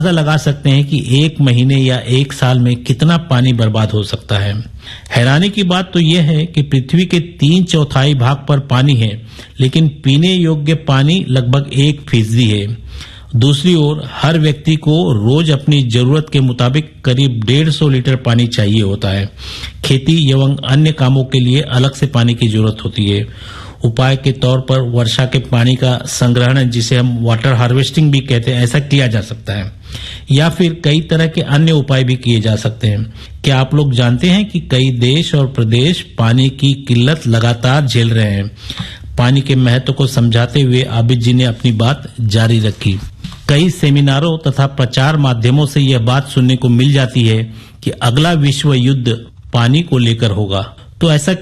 अंदाजा लगा सकते हैं कि 1 महीने या 1 साल में कितना पानी बर्बाद हो सकता है। हैरानी की बात तो यह है कि पृथ्वी के 3/4 भाग पर पानी है, लेकिन पीने योग्य पानी लगभग 1% है। दूसरी ओर हर व्यक्ति को रोज अपनी जरूरत के मुताबिक करीब 150 लीटर पानी चाहिए होता है। खेती एवं अन्य कामों के लिए अलग से पानी की जरूरत होती है। उपाय के तौर पर वर्षा के पानी का संग्रहण, जिसे हम वाटर हार्वेस्टिंग भी कहते हैं, ऐसा किया जा सकता है, या फिर कई तरह के अन्य उपाय भी किए जा सकते हैं। क्या आप लोग जानते हैं कि कई देश और प्रदेश पानी की किल्लत लगातार झेल रहे हैं। पानी के महत्व को समझाते हुए आबिद जी ने अपनी बात जारी रखी। कई सेमिनारों तथा प्रचार माध्यमों से यह बात सुनने को मिल जाती है कि अगला विश्व युद्ध पानी को लेकर होगा। तो ऐसा